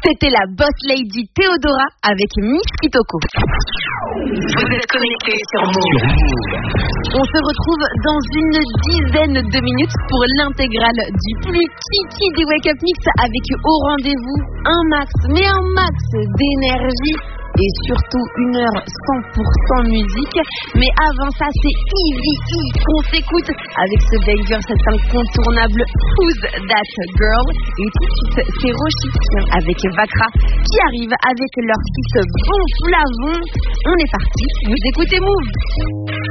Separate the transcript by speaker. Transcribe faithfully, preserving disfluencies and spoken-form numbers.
Speaker 1: C'était la boss lady Théodora avec Miss Kitoko.
Speaker 2: Vous êtes connectés sur Move.
Speaker 1: On se retrouve dans une dizaine de minutes pour l'intégrale du plus kiki des Wake Up Mix avec au rendez-vous un max, mais un max d'énergie et surtout une heure cent pour cent musique. Mais avant ça, c'est Easy E qu'on s'écoute avec ce banger, cet incontournable Who's That Girl. Et tout de suite, c'est Rochi avec Vakra qui arrive avec leur titre Bon Flavon. On est parti, vous écoutez Move.